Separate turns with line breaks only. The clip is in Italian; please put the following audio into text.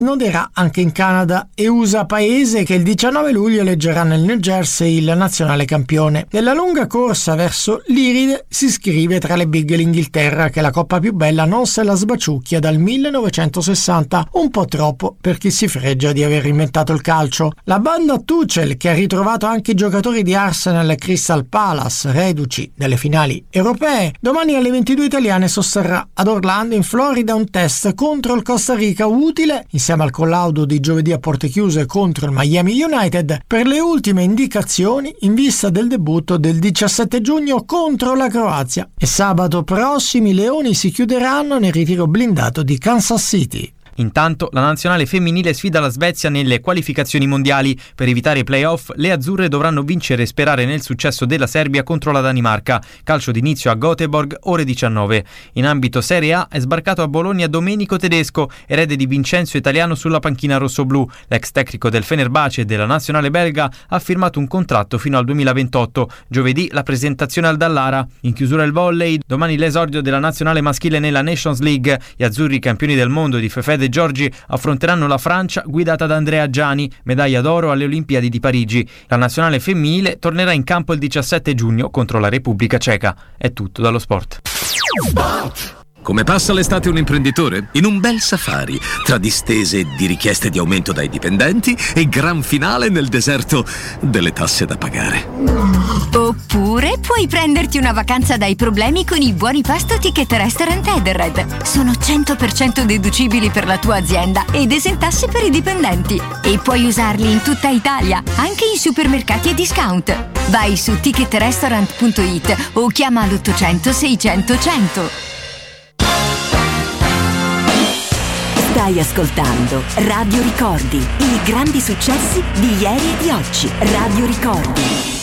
snoderà anche in Canada e USA, paese che il 19 luglio eleggerà nel New Jersey il nazionale campione. Nella lunga corsa verso l'Iride si iscrive tra le big l'Inghilterra, che la coppa più bella non se la sbaciucchia dal 1960, un po' troppo per chi si fregia di aver inventato il calcio. La banda Tuchel, che ha ritrovato anche i giocatori di Arsenal e Crystal Palace, reduci delle finali europee, domani alle 22 italiane sosterrà ad Orlando in Florida un test contro il Costa Rica, utile insieme al collaudo di giovedì a porte chiuse contro il Miami United per le ultime indicazioni in vista del debutto del 17 giugno contro la Croazia. E sabato prossimo i Leoni si chiuderanno nel ritiro blindato di Kansas City.
Intanto la nazionale femminile sfida la Svezia nelle qualificazioni mondiali. Per evitare i play-off, le azzurre dovranno vincere e sperare nel successo della Serbia contro la Danimarca. Calcio d'inizio a Göteborg, ore 19. In ambito Serie A è sbarcato a Bologna Domenico Tedesco, erede di Vincenzo Italiano sulla panchina rossoblù. L'ex tecnico del Fenerbahce e della nazionale belga ha firmato un contratto fino al 2028. Giovedì la presentazione al Dallara. In chiusura il volley, domani l'esordio della nazionale maschile nella Nations League. Gli azzurri campioni del mondo di Fefede Giorgi affronteranno la Francia guidata da Andrea Giani, medaglia d'oro alle Olimpiadi di Parigi. La nazionale femminile tornerà in campo il 17 giugno contro la Repubblica Ceca. È tutto dallo sport.
Come passa l'estate un imprenditore? In un bel safari, tra distese di richieste di aumento dai dipendenti e gran finale nel deserto delle tasse da pagare.
Oppure puoi prenderti una vacanza dai problemi con i buoni pasto Ticket Restaurant Edenred. Sono 100% deducibili per la tua azienda ed esentasse per i dipendenti. E puoi usarli in tutta Italia, anche in supermercati e discount. Vai su ticketrestaurant.it o chiama l'800 600 100.
Stai ascoltando Radio Ricordi, i grandi successi di ieri e di oggi. Radio Ricordi.